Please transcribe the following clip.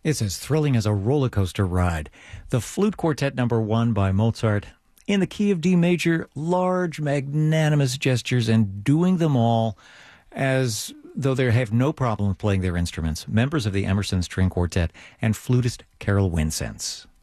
It's as thrilling as a roller coaster ride. The Flute Quartet No. 1 by Mozart, in the key of D major, large, magnanimous gestures, and doing them all as though they have no problem playing their instruments. Members of the Emerson String Quartet and flutist Carol Winsense.